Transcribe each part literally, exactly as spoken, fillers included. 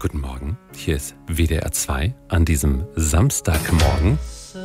Guten Morgen, hier ist W D R zwei an diesem Samstagmorgen.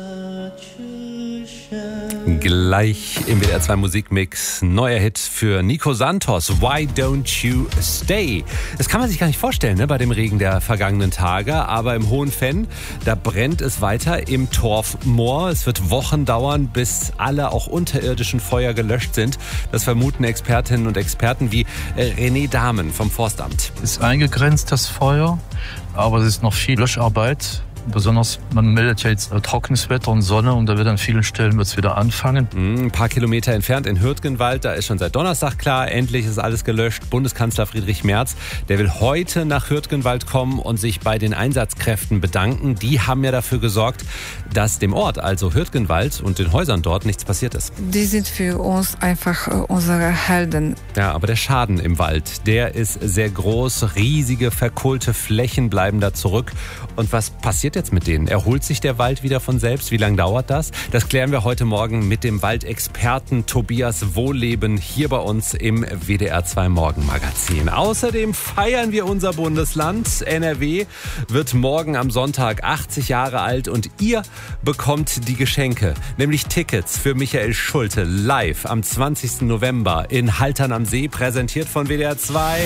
Gleich im W D R zwei Musikmix, neuer Hit für Nico Santos, Why Don't You Stay? Das kann man sich gar nicht vorstellen, ne, bei dem Regen der vergangenen Tage, aber im Hohenfenn, da brennt es weiter im Torfmoor. Es wird Wochen dauern, bis alle auch unterirdischen Feuer gelöscht sind. Das vermuten Expertinnen und Experten wie René Dahmen vom Forstamt. Es ist eingegrenzt, das Feuer, aber es ist noch viel Löscharbeit. Besonders, man meldet ja jetzt trockenes Wetter und Sonne und da wird an vielen Stellen wird's wieder anfangen. Ein paar Kilometer entfernt in Hürtgenwald, da ist schon seit Donnerstag klar, endlich ist alles gelöscht. Bundeskanzler Friedrich Merz, der will heute nach Hürtgenwald kommen und sich bei den Einsatzkräften bedanken. Die haben ja dafür gesorgt, dass dem Ort, also Hürtgenwald und den Häusern dort, nichts passiert ist. Die sind für uns einfach unsere Helden. Ja, aber der Schaden im Wald, der ist sehr groß. Riesige, verkohlte Flächen bleiben da zurück. Und was passiert jetzt mit denen? Erholt sich der Wald wieder von selbst? Wie lange dauert das? Das klären wir heute Morgen mit dem Waldexperten Tobias Wohleben hier bei uns im W D R zwei Morgenmagazin. Außerdem feiern wir unser Bundesland. N R W wird morgen am Sonntag achtzig Jahre alt und ihr bekommt die Geschenke, nämlich Tickets für Michael Schulte live am zwanzigsten November in Haltern am See, präsentiert von W D R zwei.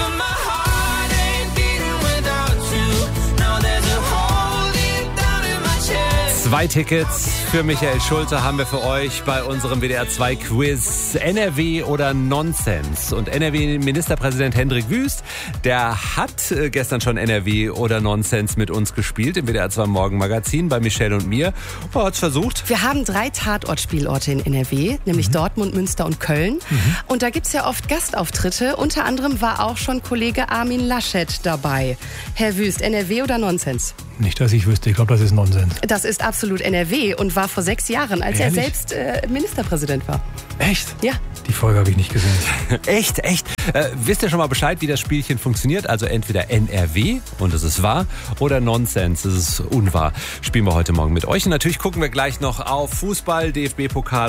Zwei Tickets für Michael Schulte haben wir für euch bei unserem W D R zwei Quiz. N R W oder Nonsens? Und N R W-Ministerpräsident Hendrik Wüst, der hat gestern schon N R W oder Nonsens mit uns gespielt im W D R zwei Morgenmagazin bei Michelle und mir. Er hat's versucht. Wir haben drei Tatortspielorte in N R W, nämlich mhm. Dortmund, Münster und Köln. Mhm. Und da gibt's ja oft Gastauftritte. Unter anderem war auch schon Kollege Armin Laschet dabei. Herr Wüst, N R W oder Nonsens? Nicht, dass ich wüsste. Ich glaube, das ist Nonsens. Das ist absolut N R W und war vor sechs Jahren, als Ehrlich? er selbst äh, Ministerpräsident war. Echt? Ja. Die Folge habe ich nicht gesehen. echt, echt. Äh, wisst ihr schon mal Bescheid, wie das Spielchen funktioniert? Also entweder N R W und es ist wahr oder Nonsens, es ist unwahr. Spielen wir heute Morgen mit euch. Und natürlich gucken wir gleich noch auf Fußball, D F B-Pokal.